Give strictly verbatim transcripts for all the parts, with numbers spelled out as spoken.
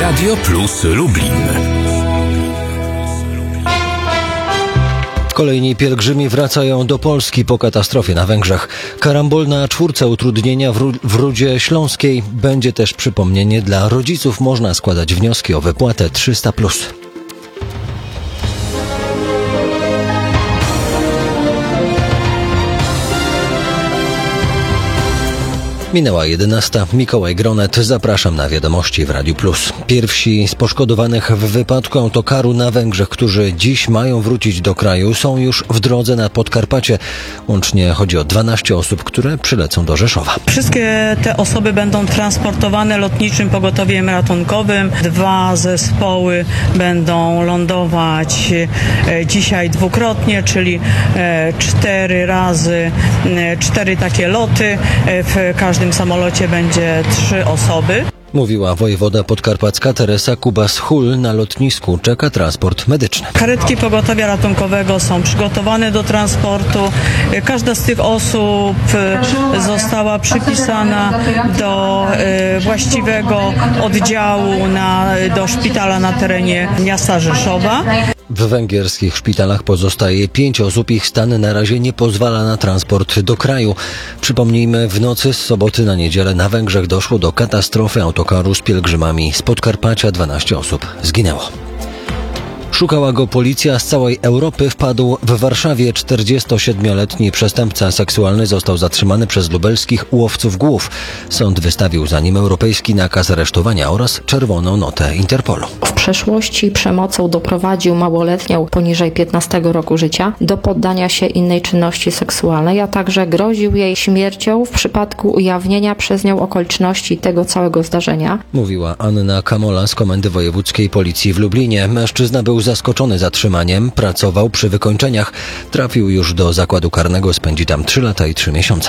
Radio Plus Lublin. Kolejni pielgrzymi wracają do Polski po katastrofie na Węgrzech. Karambol na czwórce utrudnienia w, Ru- w Rudzie Śląskiej. Będzie też przypomnienie dla rodziców. Można składać wnioski o wypłatę trzysta plus. Minęła jedenasta. Mikołaj Gronet. Zapraszam na wiadomości w Radiu Plus. Pierwsi z poszkodowanych w wypadku autokaru na Węgrzech, którzy dziś mają wrócić do kraju, są już w drodze na Podkarpacie. Łącznie chodzi o dwanaście osób, które przylecą do Rzeszowa. Wszystkie te osoby będą transportowane lotniczym pogotowiem ratunkowym. Dwa zespoły będą lądować dzisiaj dwukrotnie, czyli cztery razy, cztery takie loty. W każdym W każdym samolocie będzie trzy osoby. Mówiła wojewoda podkarpacka Teresa Kubas-Hul. Na lotnisku czeka transport medyczny. Karetki pogotowia ratunkowego są przygotowane do transportu. Każda z tych osób została przypisana do właściwego oddziału na, do szpitala na terenie miasta Rzeszowa. W węgierskich szpitalach pozostaje pięć osób. Ich stan na razie nie pozwala na transport do kraju. Przypomnijmy, w nocy z soboty na niedzielę na Węgrzech doszło do katastrofy autokaru z pielgrzymami. Z Podkarpacia dwanaście osób zginęło. Szukała go policja z całej Europy. Wpadł w Warszawie. czterdziestosiedmioletni przestępca seksualny został zatrzymany przez lubelskich łowców głów. Sąd wystawił za nim europejski nakaz aresztowania oraz czerwoną notę Interpolu. W przeszłości przemocą doprowadził małoletnią poniżej piętnastego roku życia do poddania się innej czynności seksualnej, a także groził jej śmiercią w przypadku ujawnienia przez nią okoliczności tego całego zdarzenia. Mówiła Anna Kamola z Komendy Wojewódzkiej Policji w Lublinie. Mężczyzna był zaskoczony zatrzymaniem, pracował przy wykończeniach. Trafił już do zakładu karnego, spędzi tam trzy lata i trzy miesiące.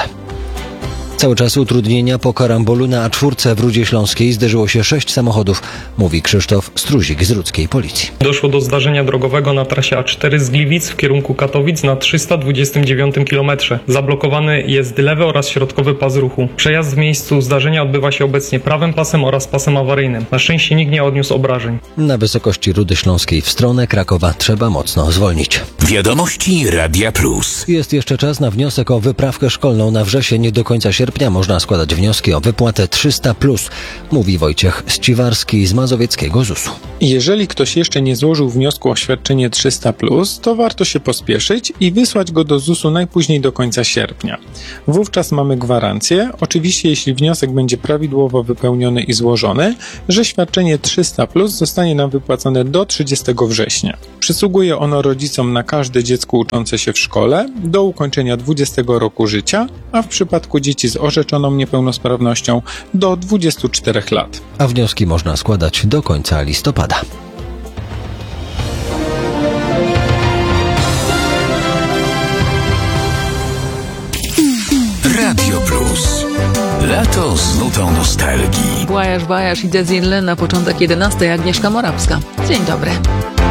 Cały czas utrudnienia po karambolu na A cztery w Rudzie Śląskiej. Zderzyło się sześć samochodów, mówi Krzysztof Struzik z Rudzkiej Policji. Doszło do zdarzenia drogowego na trasie A cztery z Gliwic w kierunku Katowic na trzysta dwudziestym dziewiątym kilometrze. Zablokowany jest lewy oraz środkowy pas ruchu. Przejazd w miejscu zdarzenia odbywa się obecnie prawym pasem oraz pasem awaryjnym. Na szczęście nikt nie odniósł obrażeń. Na wysokości Rudy Śląskiej w stronę Krakowa trzeba mocno zwolnić. Wiadomości Radia Plus. Jest jeszcze czas na wniosek o wyprawkę szkolną na wrzesień. Do końca sierpnia można składać wnioski o wypłatę trzysta plus, mówi Wojciech Ściwarski z mazowieckiego zusu. Jeżeli ktoś jeszcze nie złożył wniosku o świadczenie trzysta plus, to warto się pospieszyć i wysłać go do zusu najpóźniej do końca sierpnia. Wówczas mamy gwarancję, oczywiście jeśli wniosek będzie prawidłowo wypełniony i złożony, że świadczenie trzysta plus zostanie nam wypłacone do trzydziestego września. Przysługuje ono rodzicom na każde dziecko uczące się w szkole do ukończenia dwudziestego roku życia, a w przypadku dzieci z orzeczoną niepełnosprawnością do dwudziestu czterech lat. A wnioski można składać do końca listopada. Radio Plus. Lato z nutą nostalgii. Bajasz, bajasz i Dezin Le na początek jedenastej. Agnieszka Morawska. Dzień dobry.